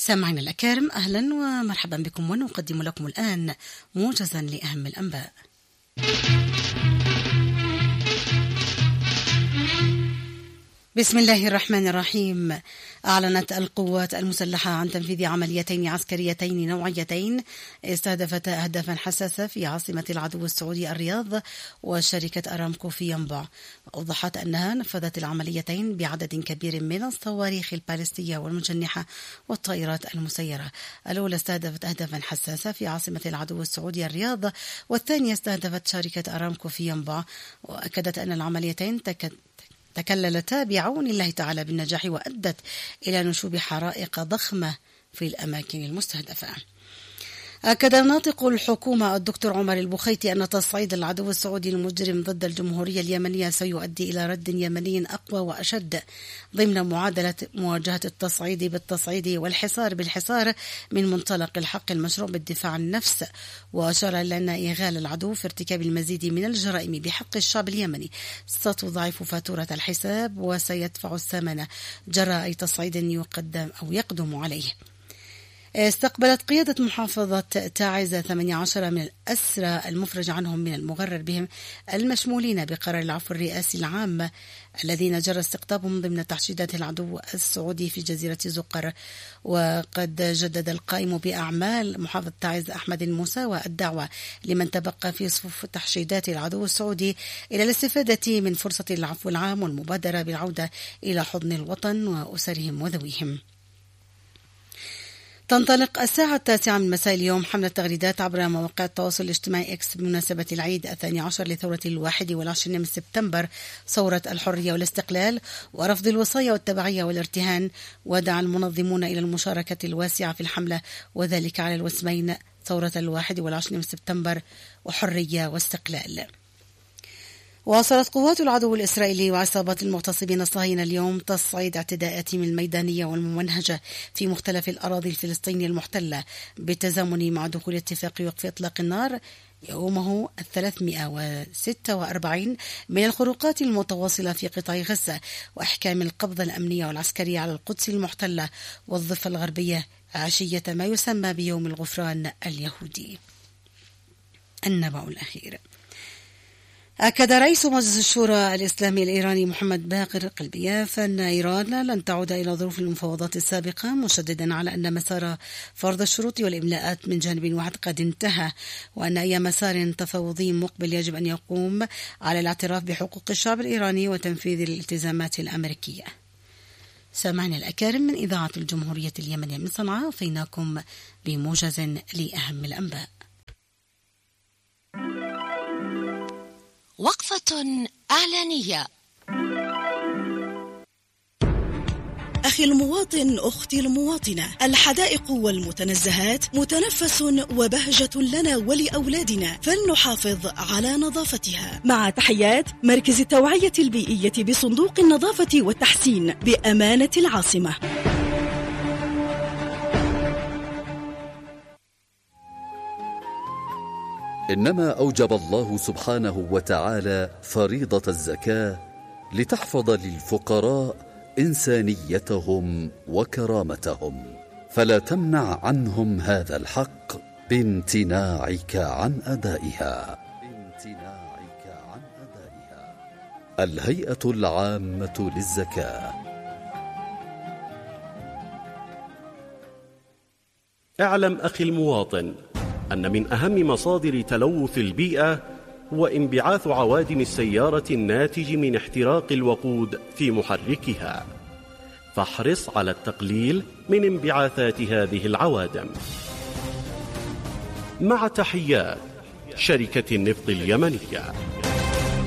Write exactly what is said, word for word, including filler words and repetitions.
سامعنا الأكارم، أهلا ومرحبا بكم، ونقدم لكم الآن موجزا لأهم الأنباء. بسم الله الرحمن الرحيم. أعلنت القوات المسلحة عن تنفيذ عمليتين عسكريتين نوعيتين استهدفتا أهدافا حساسة في عاصمة العدو السعودي الرياض وشركة أرامكو في ينبع. أوضحت أنها نفذت العمليتين بعدد كبير من الصواريخ البالستية والمجنحة والطائرات المسيرة. الأولى استهدفت أهدافا حساسة في عاصمة العدو السعودي الرياض، والثانية استهدفت شركة أرامكو في ينبع. وأكدت أن العمليتين تكت تكللتا بعون الله تعالى بالنجاح، وأدت إلى نشوب حرائق ضخمة في الأماكن المستهدفة. أكد ناطق الحكومة الدكتور عمر البخيتي أن تصعيد العدو السعودي المجرم ضد الجمهورية اليمنية سيؤدي إلى رد يمني أقوى وأشد ضمن معادلة مواجهة التصعيد بالتصعيد والحصار بالحصار من منطلق الحق المشروع بالدفاع عن النفس. وأشار إلى أن إغال العدو في ارتكاب المزيد من الجرائم بحق الشعب اليمني ستضاعف فاتورة الحساب وسيدفع الثمن جراء أي تصعيد يقدم أو يقدم عليه. استقبلت قيادة محافظة تعز ثمانية عشر من الأسرى المفرج عنهم من المغرر بهم المشمولين بقرار العفو الرئاسي العام الذين جرى استقطابهم ضمن تحشيدات العدو السعودي في جزيرة زقر. وقد جدد القائم بأعمال محافظة تعز أحمد المساوى الدعوة لمن تبقى في صفوف تحشيدات العدو السعودي إلى الاستفادة من فرصة العفو العام والمبادرة بالعودة إلى حضن الوطن وأسرهم وذويهم. تنطلق الساعة التاسعة من مساء اليوم حملة تغريدات عبر مواقع التواصل الاجتماعي إكس بمناسبة العيد الثاني عشر لثورة الواحد والعشرين من سبتمبر، ثورة الحرية والاستقلال، ورفض الوصاية والتبعية والارتهان. ودعا المنظمون إلى المشاركة الواسعة في الحملة، وذلك على الوسمين ثورة الواحد والعشرين من سبتمبر وحرية واستقلال. واصلت قوات العدو الإسرائيلي وعصابات المغتصبين الصهاينة اليوم تصعيد اعتداءاتهم الميدانية والممنهجة في مختلف الأراضي الفلسطينية المحتلة بالتزامن مع دخول اتفاق وقف إطلاق النار يومه الثلاثمائة وستة وأربعين من الخروقات المتواصلة في قطاع غزة، وإحكام القبضة الأمنية والعسكرية على القدس المحتلة والضفة الغربية عشية ما يسمى بيوم الغفران اليهودي. النبأ الأخير. أكد رئيس مجلس الشورى الإسلامي الإيراني محمد باقر قلبياف أن إيران لن تعود إلى ظروف المفاوضات السابقة، مشددا على أن مسار فرض الشروط والإملاءات من جانب واحد قد انتهى، وأن أي مسار تفاوضي مقبل يجب أن يقوم على الاعتراف بحقوق الشعب الإيراني وتنفيذ الالتزامات الأمريكية. سامعنا الأكارم من إذاعة الجمهورية اليمنية من صنعاء، وفيناكم بموجز لأهم الأنباء. وقفة إعلانية. أخي المواطن، أختي المواطنة، الحدائق والمتنزهات متنفس وبهجة لنا ولأولادنا، فلنحافظ على نظافتها. مع تحيات مركز التوعية البيئية بصندوق النظافة والتحسين بأمانة العاصمة. إنما أوجب الله سبحانه وتعالى فريضة الزكاة لتحفظ للفقراء إنسانيتهم وكرامتهم، فلا تمنع عنهم هذا الحق بامتناعك عن أدائها. الهيئة العامة للزكاة. اعلم أخي المواطن أن من أهم مصادر تلوث البيئة هو انبعاث عوادم السيارة الناتج من احتراق الوقود في محركها، فاحرص على التقليل من انبعاثات هذه العوادم. مع تحيات شركة النفط اليمنية.